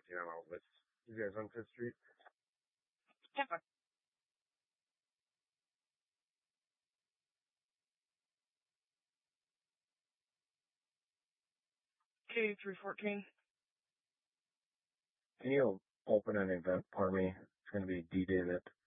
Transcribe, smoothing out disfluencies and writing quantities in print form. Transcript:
you know, with you guys on 5th Street. Yeah. K314. Can you open an event for me? It's going to be D-Day that